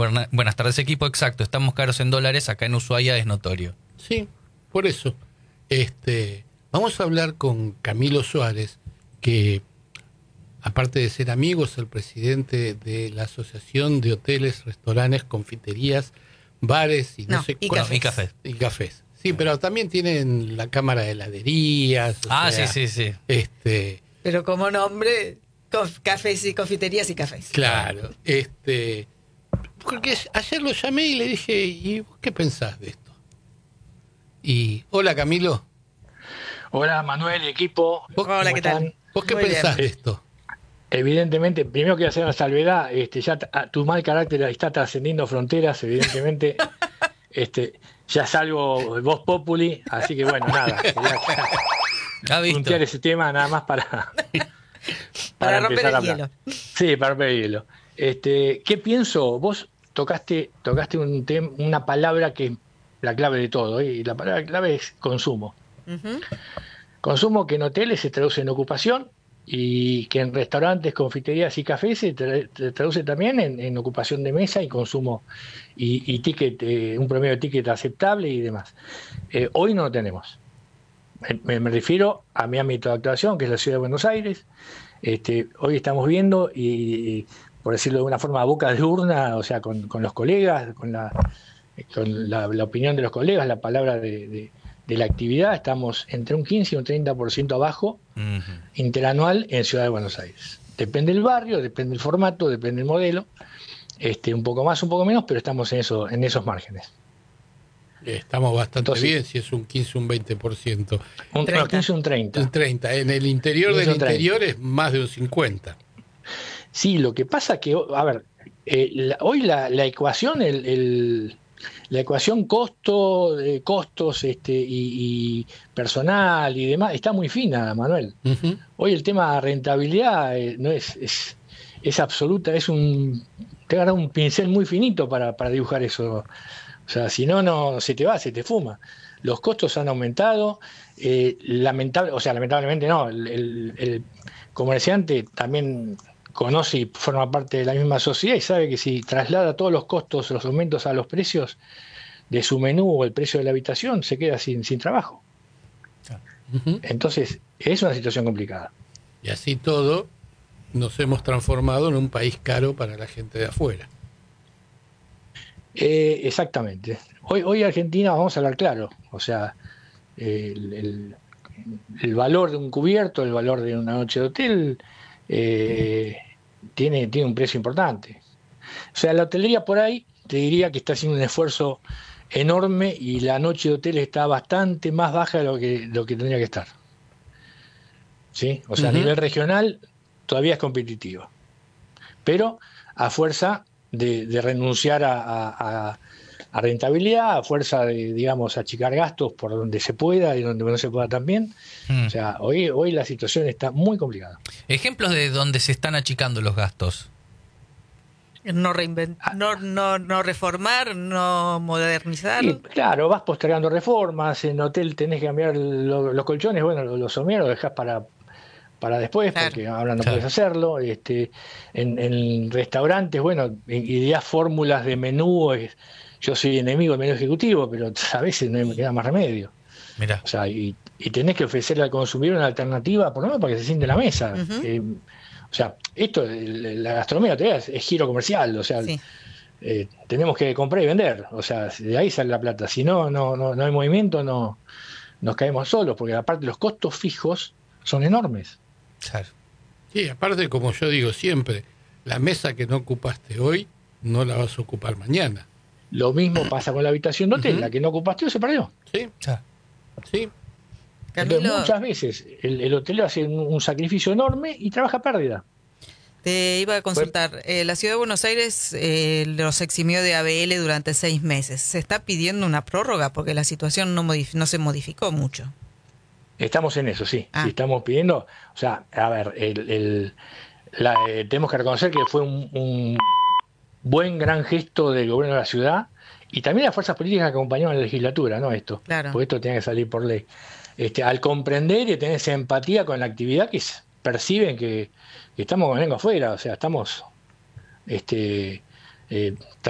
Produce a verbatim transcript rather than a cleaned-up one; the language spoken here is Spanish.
Buena- buenas tardes, equipo. Exacto, estamos caros en dólares. Acá en Ushuaia es notorio. Sí, por eso. Este, vamos a hablar con Camilo Suárez, que aparte de ser amigo, es el presidente de la Asociación de Hoteles, Restaurantes, Confiterías, Bares y no, No, sé y cuál- No, y cafés. y cafés. Sí, pero también tienen la Cámara de Heladerías. o Ah, sea, sí, sí, sí. Este, Pero como nombre, cof- cafés y confiterías y cafés. claro, este, porque ayer lo llamé y le dije, ¿y vos qué pensás de esto? Y, hola Camilo, Hola Manuel, equipo. ¿Vos- Hola, ¿Cómo ¿qué tal? están? ¿vos qué Muy pensás bien. de esto? Evidentemente, primero quiero hacer una salvedad, este, ya t- a- tu mal carácter está trascendiendo fronteras, evidentemente. este, ya salgo Voz Populi, así que bueno, nada, quería ¿Ha visto? puntear ese tema nada más para, Para romper empezar el a hablar. hielo. Sí, para romper el hielo. Este, ¿qué pienso? Vos tocaste, tocaste un tem- una palabra que es la clave de todo, ¿eh? Y la palabra clave es consumo. Ujú. Consumo que en hoteles se traduce en ocupación y que en restaurantes, confiterías y cafés se tra- se traduce también en, en ocupación de mesa y consumo y, y ticket, eh, un promedio de ticket aceptable y demás. Eh, hoy no lo tenemos. Me, me refiero a mi ámbito de actuación, que es la ciudad de Buenos Aires. Este, hoy estamos viendo y, y, por decirlo de una forma, a boca de urna, o sea, con, con los colegas, con la, con la, la opinión de los colegas, la palabra de, de, de la actividad, estamos entre un quince y un treinta por ciento abajo Ujú. interanual en Ciudad de Buenos Aires. Depende del barrio, depende del formato, depende del modelo, este, un poco más, un poco menos, pero estamos en, eso, en esos márgenes. Estamos bastante Entonces- bien, si es un quince, un veinte por ciento. Un, treinta. no, quince, un treinta. Un treinta. En el interior del quince, un treinta. interior es más de un cincuenta. Sí, lo que pasa que, a ver, eh, la- hoy la, la ecuación, el, el- la ecuación costo, eh, costos este, y, y personal y demás, está muy fina, Manuel. Ujú. Hoy el tema rentabilidad eh, no es, es, es absoluta, es un, te agarra un pincel muy finito para, para dibujar eso. O sea, si no, no se te va, se te fuma. Los costos han aumentado, eh, lamentable, o sea, lamentablemente no, el, el- el comerciante también conoce y forma parte de la misma sociedad y sabe que si traslada todos los costos, los aumentos a los precios de su menú o el precio de la habitación, se queda sin, sin trabajo. Ujú. Entonces, es una situación complicada. Y así todo, nos hemos transformado en un país caro para la gente de afuera. Eh, exactamente. Hoy, hoy Argentina, vamos a hablar claro, o sea, el, el- el valor de un cubierto, el valor de una noche de hotel, eh, tiene, tiene un precio importante. O sea, la hotelería por ahí te diría que está haciendo un esfuerzo enorme y la noche de hotel está bastante más baja de lo que, lo que tendría que estar. ¿Sí? O sea, Ujú. a nivel regional todavía es competitiva. Pero a fuerza de, de renunciar a, a- a- a rentabilidad, a fuerza de, digamos, achicar gastos por donde se pueda y donde no se pueda también. Mm. O sea, hoy, hoy la situación está muy complicada. Ejemplos de donde se están achicando los gastos. No, reinvent- no, no, no reformar, no modernizar. Y claro, vas postergando reformas, en hotel tenés que cambiar lo- los colchones, bueno, los, los somieros los dejás para, para después, Claro. porque ahora no Claro. puedes hacerlo. Este, en, en restaurantes, bueno, ideas fórmulas de menú, es- yo soy enemigo del menú ejecutivo, pero a veces no me queda más remedio. Mirá. O sea, y, y tenés que ofrecerle al consumidor una alternativa, por lo menos para que se siente en la mesa. Ujú. Eh, o sea, esto, el- la gastronomía todavía es, es giro comercial, o sea, Sí. eh, tenemos que comprar y vender, o sea, de ahí sale la plata. Si no, no, no, no hay movimiento, no nos caemos solos, porque aparte los costos fijos son enormes. Claro. Sí, aparte, como yo digo siempre, la mesa que no ocupaste hoy, no la vas a ocupar mañana. Lo mismo pasa con la habitación de hotel, Ujú. la que no ocupaste se perdió. Sí, Claro. sí. Camilo, Entonces, muchas veces el, el hotelero hace un, un sacrificio enorme y trabaja a pérdida. te iba a consultar. Eh, la Ciudad de Buenos Aires eh, los eximió de A B L durante seis meses. Se está pidiendo una prórroga porque la situación no, modif- no se modificó mucho. Estamos en eso, sí. Ah. Sí, estamos pidiendo, o sea, a ver, el, el- la- eh, tenemos que reconocer que fue un, un buen, gran gesto del gobierno de la ciudad y también las fuerzas políticas que acompañaron a la legislatura, ¿no? Esto, Claro. porque esto tiene que salir por ley. Este, al comprender y tener esa empatía con la actividad que s- perciben que, que estamos con la lengua afuera, o sea, estamos este, eh,